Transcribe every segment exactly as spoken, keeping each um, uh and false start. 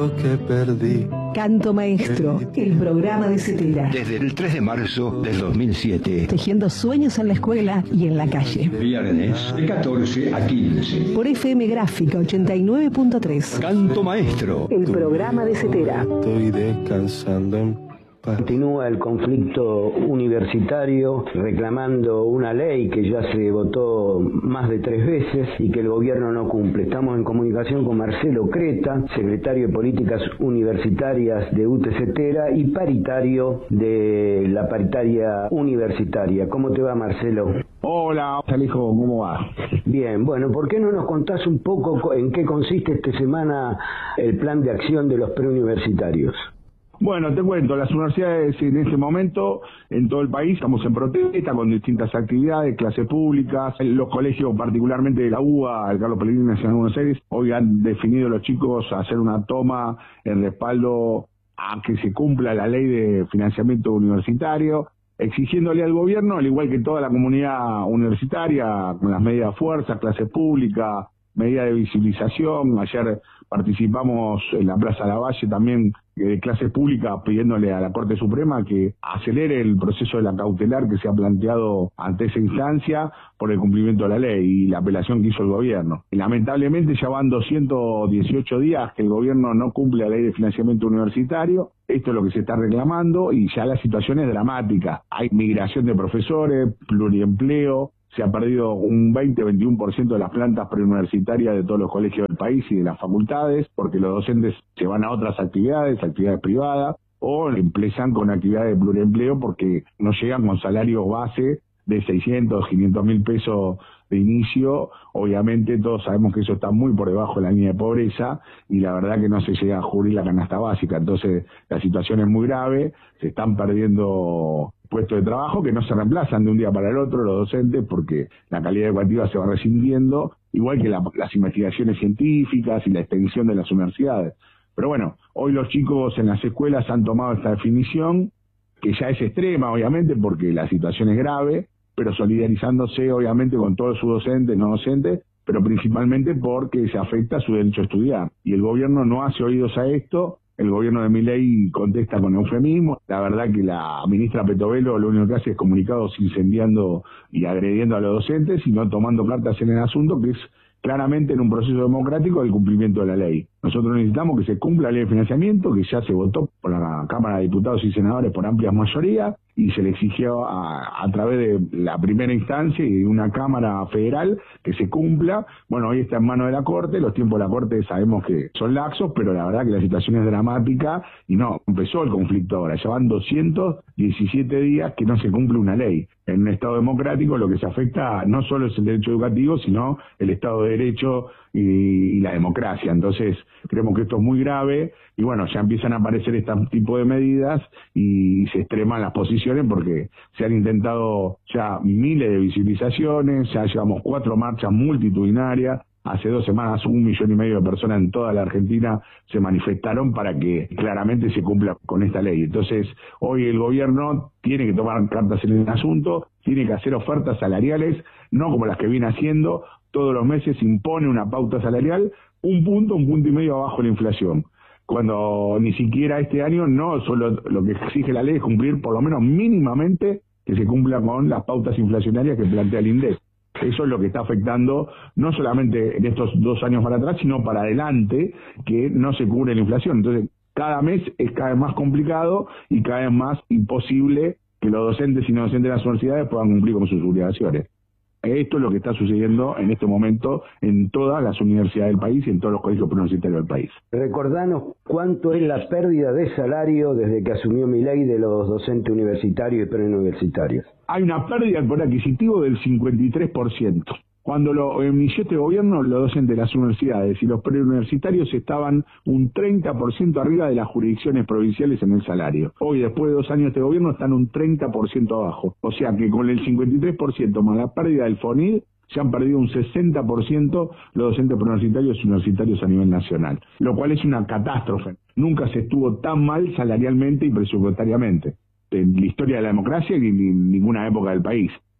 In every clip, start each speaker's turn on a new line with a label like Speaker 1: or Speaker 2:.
Speaker 1: Que perdí.
Speaker 2: Canto Maestro, el programa de Cetera.
Speaker 3: Desde el tres de marzo del dos mil siete.
Speaker 2: Tejiendo sueños en la escuela y en la calle.
Speaker 3: Viernes de catorce a quince.
Speaker 2: Por F M Gráfica ochenta y nueve punto tres.
Speaker 3: Canto Maestro,
Speaker 2: el programa de Cetera.
Speaker 1: Estoy descansando en
Speaker 4: Continúa el conflicto universitario reclamando una ley que ya se votó más de tres veces y que el gobierno no cumple. Estamos en comunicación con Marcelo Creta, secretario de Políticas Universitarias de U T Cetera y paritario de la paritaria universitaria. ¿Cómo te va, Marcelo?
Speaker 5: Hola, Alejo, ¿cómo va?
Speaker 4: Bien, bueno, ¿por qué no nos contás un poco en qué consiste esta semana el plan de acción de los preuniversitarios?
Speaker 5: Bueno, te cuento, las universidades en este momento, en todo el país, estamos en protesta con distintas actividades, clases públicas, los colegios, particularmente de la U B A, el Carlos Pellegrini Nacional de Buenos Aires, hoy han definido los chicos hacer una toma en respaldo a que se cumpla la ley de financiamiento universitario, exigiéndole al gobierno, al igual que toda la comunidad universitaria, con las medidas de fuerza, clases públicas, medidas de visibilización. Ayer participamos en la Plaza Lavalle también de clases públicas pidiéndole a la Corte Suprema que acelere el proceso de la cautelar que se ha planteado ante esa instancia por el cumplimiento de la ley y la apelación que hizo el gobierno. Y lamentablemente ya van doscientos dieciocho días que el gobierno no cumple la ley de financiamiento universitario. Esto es lo que se está reclamando y ya la situación es dramática. Hay migración de profesores, pluriempleo. Se ha perdido un veinte a veintiuno por ciento de las plantas preuniversitarias de todos los colegios del país y de las facultades, porque los docentes se van a otras actividades, actividades privadas, o empiezan con actividades de pluriempleo porque no llegan con salarios base de seiscientos, quinientos mil pesos de inicio. Obviamente todos sabemos que eso está muy por debajo de la línea de pobreza y la verdad que no se llega a cubrir la canasta básica. Entonces la situación es muy grave, se están perdiendo puestos de trabajo que no se reemplazan de un día para el otro los docentes porque la calidad educativa se va rescindiendo, igual que la, las investigaciones científicas y la extensión de las universidades. Pero bueno, hoy los chicos en las escuelas han tomado esta definición, que ya es extrema obviamente porque la situación es grave, pero solidarizándose obviamente con todos sus docentes, no docentes, pero principalmente porque se afecta su derecho a estudiar. Y el gobierno no hace oídos a esto. El gobierno de Milei contesta con eufemismo. La verdad que la ministra Petovelo lo único que hace es comunicados incendiando y agrediendo a los docentes y no tomando cartas en el asunto, que es claramente en un proceso democrático el cumplimiento de la ley. Nosotros necesitamos que se cumpla la ley de financiamiento, que ya se votó por la Cámara de Diputados y Senadores por amplia mayoría, y se le exigió a, a través de la primera instancia y de una Cámara Federal que se cumpla. Bueno, hoy está en manos de la Corte, los tiempos de la Corte sabemos que son laxos, pero la verdad que la situación es dramática y no, empezó el conflicto ahora, ya van doscientos diecisiete días que no se cumple una ley. En un Estado democrático lo que se afecta no solo es el derecho educativo, sino el Estado de Derecho y, y la democracia. Entonces, creemos que esto es muy grave y bueno, ya empiezan a aparecer este tipo de medidas y se extreman las posiciones porque se han intentado ya miles de visibilizaciones, ya llevamos cuatro marchas multitudinarias. Hace dos semanas un millón y medio de personas en toda la Argentina se manifestaron para que claramente se cumpla con esta ley. Entonces, hoy el gobierno tiene que tomar cartas en el asunto, tiene que hacer ofertas salariales, no como las que viene haciendo, todos los meses impone una pauta salarial, un punto, un punto y medio abajo de la inflación. Cuando ni siquiera este año, no solo lo que exige la ley es cumplir por lo menos mínimamente que se cumpla con las pautas inflacionarias que plantea el INDEC. Eso es lo que está afectando no solamente en estos dos años para atrás, sino para adelante, que no se cubre la inflación. Entonces, cada mes es cada vez más complicado y cada vez más imposible que los docentes y no docentes de las universidades puedan cumplir con sus obligaciones. Esto es lo que está sucediendo en este momento en todas las universidades del país y en todos los colegios preuniversitarios del país.
Speaker 4: Recordanos cuánto es la pérdida de salario desde que asumió Milei de los docentes universitarios y preuniversitarios.
Speaker 5: Hay una pérdida del poder adquisitivo del cincuenta y tres por ciento. Cuando lo inició este gobierno, los docentes de las universidades y los preuniversitarios estaban un treinta por ciento arriba de las jurisdicciones provinciales en el salario. Hoy, después de dos años de este gobierno, están un treinta por ciento abajo. O sea que con el cincuenta y tres por ciento más la pérdida del FONID, se han perdido un sesenta por ciento los docentes preuniversitarios y universitarios a nivel nacional, lo cual es una catástrofe. Nunca se estuvo tan mal salarialmente y presupuestariamente en la historia de la democracia y en ninguna época del país.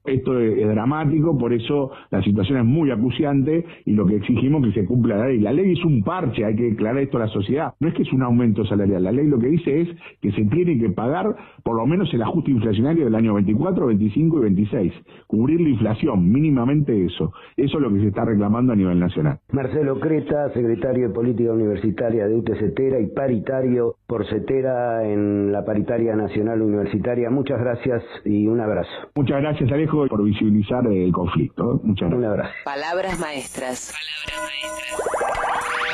Speaker 5: Esto es, es dramático, por eso la situación es muy acuciante y lo que exigimos es que se cumpla la ley. La ley es un parche, hay que aclarar esto a la sociedad. No es que es un aumento salarial, la ley lo que dice es que se tiene que pagar por lo menos el ajuste inflacionario del año veinticuatro, veinticinco y veintiséis. Cubrir la inflación, mínimamente eso. Eso es lo que se está reclamando a nivel nacional.
Speaker 4: Marcelo Creta, secretario de Política Universitaria de U T CETERA y paritario por CETERA en la Paritaria Nacional Universitaria. Muchas gracias y un abrazo.
Speaker 5: Muchas gracias, Alejo, por visibilizar el conflicto. Muchas gracias.
Speaker 4: Un abrazo.
Speaker 6: Palabras maestras. Palabras maestras.